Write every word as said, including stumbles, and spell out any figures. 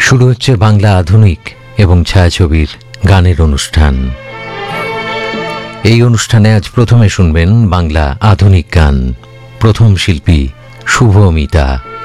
শুরু হচ্ছে বাংলা আধুনিক এবং ছায়াছবির গানের অনুষ্ঠান। এই অনুষ্ঠানে আজ প্রথমে শুনবেন বাংলা আধুনিক গান। প্রথম শিল্পী শুভমিতা।